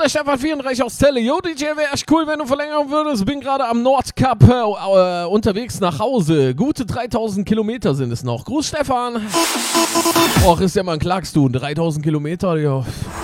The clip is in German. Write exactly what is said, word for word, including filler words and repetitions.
der Stefan vierunddreißig aus Celle. Jo, D J, wäre echt cool, wenn du verlängern würdest. Bin gerade am Nordkap äh, äh, unterwegs nach Hause. Gute dreitausend Kilometer sind es noch. Gruß, Stefan. Och, ist ja mal ein Klagstun. dreitausend Kilometer, ja.